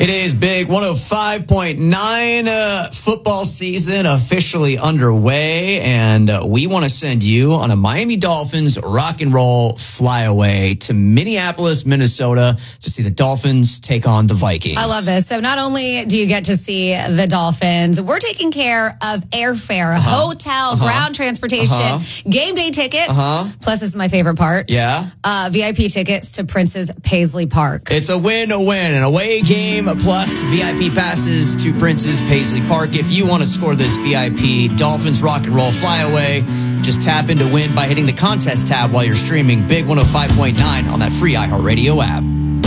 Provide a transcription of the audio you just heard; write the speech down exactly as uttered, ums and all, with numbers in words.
It is big. one oh five point nine uh, football season officially underway, and uh, we want to send you on a Miami Dolphins rock and roll flyaway to Minneapolis, Minnesota to see the Dolphins take on the Vikings. I love this. So not only do you get to see the Dolphins, we're taking care of airfare, uh-huh. hotel, uh-huh. ground transportation, uh-huh. game day tickets. Uh-huh. Plus, this is my favorite part. Yeah. Uh, V I P tickets to Prince's Paisley Park. It's a win, a win, an away game, plus V I P passes to Prince's Paisley Park. If you want to score this V I P Dolphins rock and roll flyaway, just tap in to win by hitting the contest tab while you're streaming Big one oh five point nine on that free iHeartRadio app.